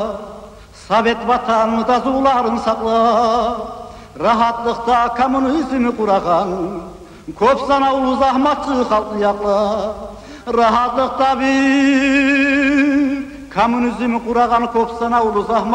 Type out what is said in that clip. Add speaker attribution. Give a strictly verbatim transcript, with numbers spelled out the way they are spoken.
Speaker 1: Sovet vatanını da zuların sakla, rahatlıkta komünizmi kuragan, Kopsana ulu zahmatçı halkı yakla, rahatlıkta bir komünizmi kuragan, Kopsana ulu zahmatçı